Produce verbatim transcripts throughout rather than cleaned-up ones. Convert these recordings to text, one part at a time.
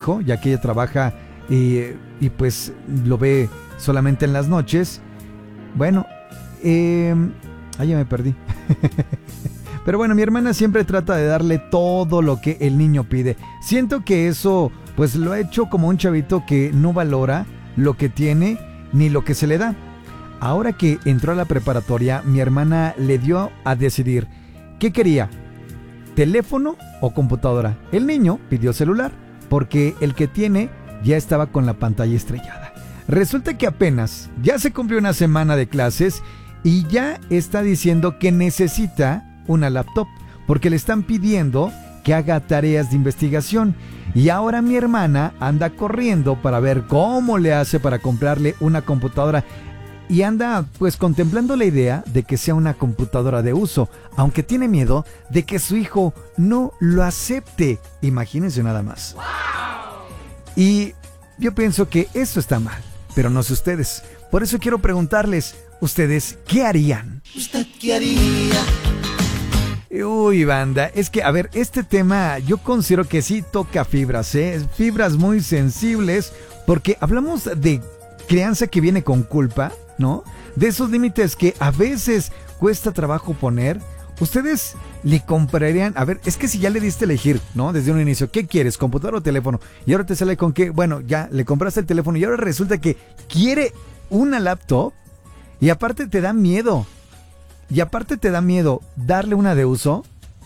hijo, ya que ella trabaja y, y pues lo ve solamente en las noches. Bueno, eh, ah, ya me perdí. Pero bueno, mi hermana siempre trata de darle todo lo que el niño pide. Siento que eso pues lo ha hecho como un chavito que no valora lo que tiene ni lo que se le da. Ahora que entró a la preparatoria, mi hermana le dio a decidir qué quería, teléfono o computadora. El niño pidió celular porque el que tiene ya estaba con la pantalla estrellada. Resulta que apenas ya se cumplió una semana de clases y ya está diciendo que necesita una laptop porque le están pidiendo que haga tareas de investigación. Y ahora mi hermana anda corriendo para ver cómo le hace para comprarle una computadora. Y anda pues contemplando la idea de que sea una computadora de uso, aunque tiene miedo de que su hijo no lo acepte. Imagínense nada más. Y yo pienso que esto está mal, pero no sé ustedes. Por eso quiero preguntarles, ¿ustedes qué harían? ¿Usted qué haría? Uy, banda, es que, a ver, este tema yo considero que sí toca fibras, ¿eh? Fibras muy sensibles, porque hablamos de crianza que viene con culpa, ¿no? De esos límites que a veces cuesta trabajo poner. ¿Ustedes le comprarían? A ver, es que si ya le diste a elegir, ¿no? Desde un inicio, ¿qué quieres? ¿Computadora o teléfono? Y ahora te sale con que, bueno, ya le compraste el teléfono y ahora resulta que quiere una laptop y aparte te da miedo. Y aparte te da miedo darle una de uso.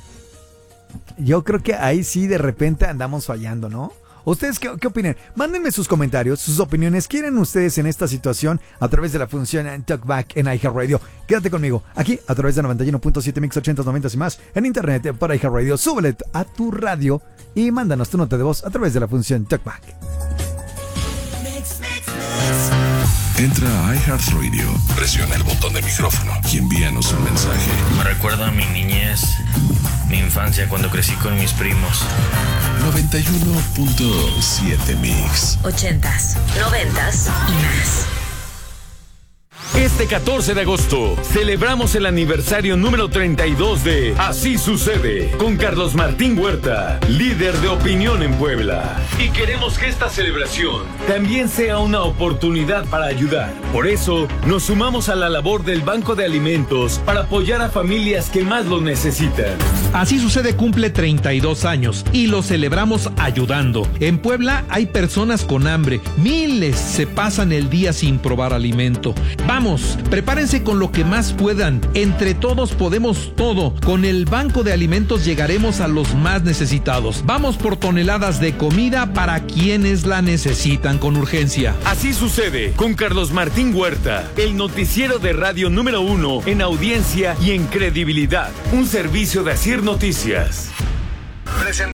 Yo creo que ahí sí de repente andamos fallando, ¿no? ¿Ustedes qué, qué opinan? Mándenme sus comentarios, sus opiniones. ¿Quieren ustedes en esta situación a través de la función Talkback en iHeartRadio? Quédate conmigo, aquí a través de noventa y uno punto siete Mix ochenta, noventa y más, en internet para iHeartRadio. Súbele a tu radio y mándanos tu nota de voz a través de la función Talkback. Entra a iHeartRadio, presiona el botón de micrófono y envíanos un mensaje. Me recuerda a mi niñez, mi infancia cuando crecí con mis primos. noventa y uno punto siete Mix. Ochentas, noventas y más. Este catorce de agosto celebramos el aniversario número treinta y dos de Así Sucede con Carlos Martín Huerta, líder de opinión en Puebla. Y queremos que esta celebración también sea una oportunidad para ayudar. Por eso nos sumamos a la labor del Banco de Alimentos para apoyar a familias que más lo necesitan. Así Sucede cumple treinta y dos años y lo celebramos ayudando. En Puebla hay personas con hambre, miles se pasan el día sin probar alimento. Vamos, prepárense con lo que más puedan. Entre todos podemos todo. Con el Banco de Alimentos llegaremos a los más necesitados. Vamos por toneladas de comida para quienes la necesitan con urgencia. Así Sucede con Carlos Martín Huerta, el noticiero de radio número uno en audiencia y en credibilidad. Un servicio de Asir Noticias. Presentamos